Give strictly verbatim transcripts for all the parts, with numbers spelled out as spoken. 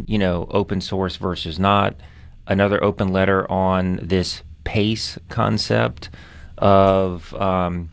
you know, open source versus not. Another open letter on this PACE concept of um,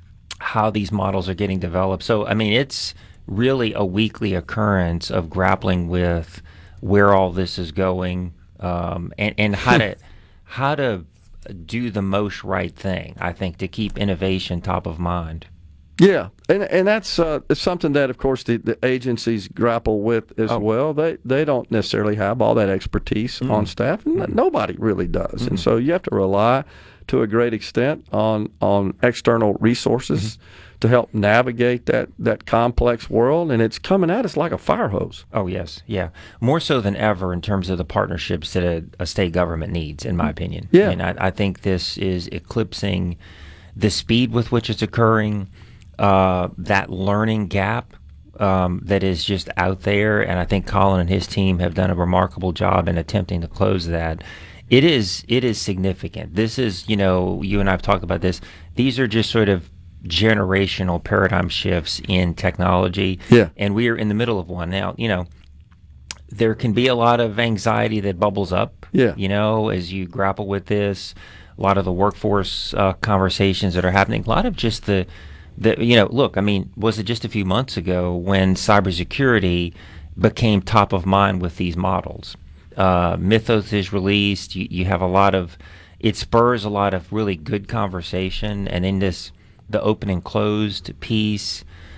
how these models are getting developed. So, I mean, it's really a weekly occurrence of grappling with where all this is going, um, and, and how to how to do the most right thing, I think, to keep innovation top of mind. Yeah, and and that's uh, something that, of course, the, the agencies grapple with as Oh. well. They they don't necessarily have all that expertise Mm. on staff, and Mm. nobody really does. Mm. And so you have to rely, to a great extent, on on external resources Mm-hmm. to help navigate that that complex world. And it's coming at us like a fire hose. Oh, yes, yeah. More so than ever in terms of the partnerships that a, a state government needs, in my opinion. Yeah. And I, I think this is eclipsing the speed with which it's occurring, uh, that learning gap um, that is just out there. And I think Colin and his team have done a remarkable job in attempting to close that. It is it is significant. This is, you know, you and I have talked about this. These are just sort of generational paradigm shifts in technology. Yeah. And we are in the middle of one now. You know, there can be a lot of anxiety that bubbles up, Yeah. you know, as you grapple with this. A lot of the workforce uh, conversations that are happening, a lot of just the, the, you know, look, I mean, was it just a few months ago when cybersecurity became top of mind with these models? Uh, Mythos is released. You, you have a lot of, it spurs a lot of really good conversation. And in this, the open and closed piece,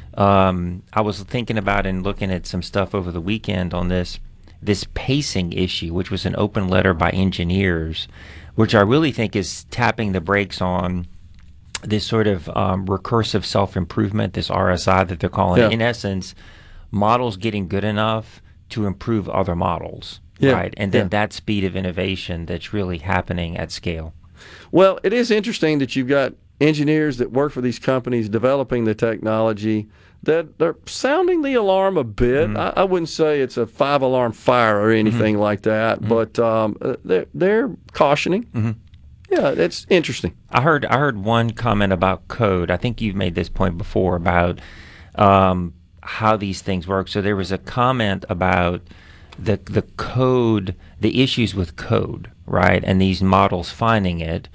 um, I was thinking about and looking at some stuff over the weekend on this, this pacing issue, which was an open letter by engineers, which I really think is tapping the brakes on this sort of um, recursive self-improvement, this R S I that they're calling Yeah. it. In essence, models getting good enough to improve other models, Yeah. right? And then Yeah. that speed of innovation that's really happening at scale. Well, it is interesting that you've got engineers that work for these companies developing the technology that they're sounding the alarm a bit. Mm-hmm. I, I wouldn't say it's a five-alarm fire or anything mm-hmm. like that, mm-hmm. but um, they're, they're cautioning. Mm-hmm. Yeah, it's interesting. I heard I heard one comment about code. I think you've made this point before about um, how these things work. So there was a comment about the the code, the issues with code, right? And these models finding it.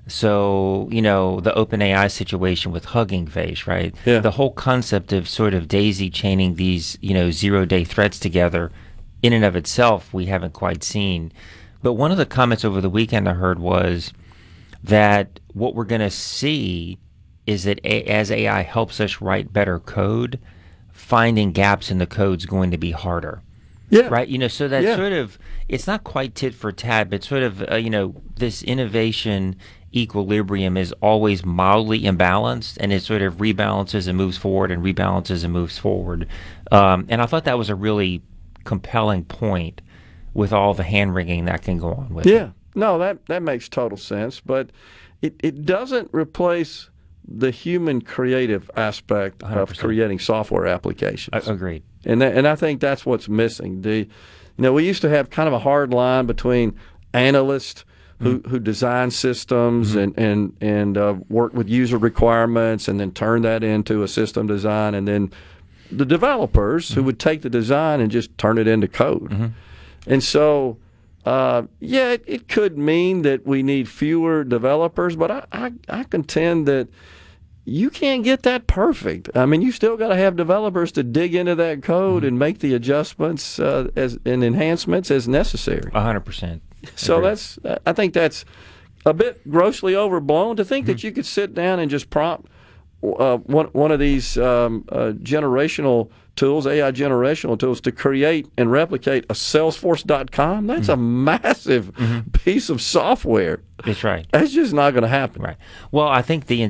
So, you know, the OpenAI situation with Hugging Face, right? Yeah. The whole concept of sort of daisy chaining these, you know, zero-day threats together in and of itself, we haven't quite seen. But one of the comments over the weekend I heard was that what we're going to see is that a, as A I helps us write better code, finding gaps in the code is going to be harder. Yeah. Right? You know, so that Yeah. sort of, it's not quite tit for tat, but sort of, uh, you know, this innovation equilibrium is always mildly imbalanced, and it sort of rebalances and moves forward and rebalances and moves forward. Um, and I thought that was a really compelling point with all the hand-wringing that can go on with Yeah. it. No, that, that makes total sense, but it, it doesn't replace the human creative aspect one hundred of percent. creating software applications. I, agreed. And that, and I think that's what's missing. The, you know, we used to have kind of a hard line between analysts who, Mm-hmm. who design systems mm-hmm. and and and uh, work with user requirements and then turn that into a system design, and then the developers mm-hmm. who would take the design and just turn it into code. Mm-hmm. And so, uh, yeah, it, it could mean that we need fewer developers, but I, I, I contend that you can't get that perfect. I mean, you still got to have developers to dig into that code mm-hmm. and make the adjustments uh, as and enhancements as necessary. one hundred percent. So Agreed. that's, I think that's a bit grossly overblown to think Mm-hmm. that you could sit down and just prompt uh, one one of these um, uh, generational tools, A I generational tools, to create and replicate a Salesforce dot com. That's mm-hmm. a massive mm-hmm. piece of software. That's right. That's just not going to happen. Right. Well, I think the